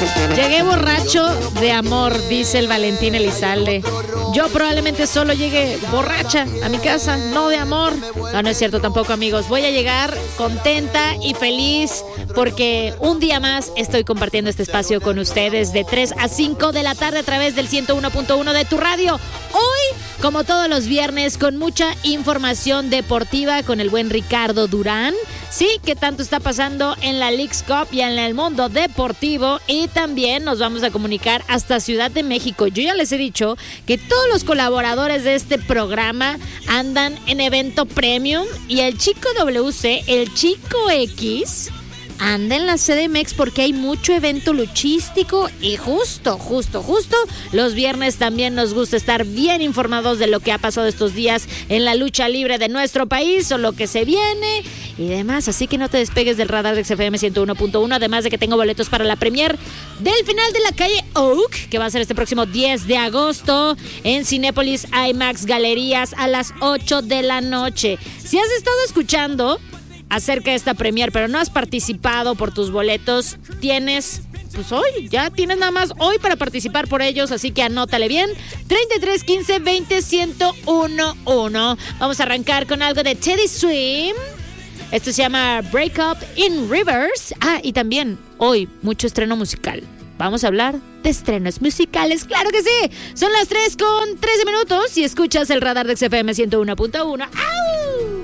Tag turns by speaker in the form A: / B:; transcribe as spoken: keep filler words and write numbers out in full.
A: Llegué borracho de amor, dice el Valentín Elizalde. Yo probablemente solo llegue borracha a mi casa, no de amor. No, no es cierto tampoco, amigos. Voy a llegar contenta y feliz porque un día más estoy compartiendo este espacio con ustedes de tres a cinco de la tarde a través del ciento uno punto uno de tu radio. Hoy, como todos los viernes, con mucha información deportiva con el buen Ricardo Durán. Sí, ¿qué tanto está pasando en la Leagues Cup y en el mundo deportivo? Y también nos vamos a comunicar hasta Ciudad de México. Yo ya les he dicho que todos los colaboradores de este programa andan en evento premium y el Chico W C, el Chico X, anda en la C D M X porque hay mucho evento luchístico y justo, justo, justo los viernes también nos gusta estar bien informados de lo que ha pasado estos días en la lucha libre de nuestro país o lo que se viene y demás, así que no te despegues del radar de X F M ciento uno punto uno, además de que tengo boletos para la premier del final de la calle Oak, que va a ser este próximo diez de agosto en Cinépolis IMAX Galerías a las ocho de la noche. Si has estado escuchando acerca de esta premier, pero no has participado por tus boletos, tienes, pues hoy, ya tienes nada más hoy para participar por ellos, así que anótale bien, treinta y tres, quince, veinte, ciento uno, uno. Vamos a arrancar con algo de Teddy Swim. Esto se llama Break Up in Reverse. Ah, y también hoy, mucho estreno musical. Vamos a hablar de estrenos musicales, claro que sí. Son las tres con trece minutos y escuchas el radar de X F M ciento uno punto uno. ¡Ah!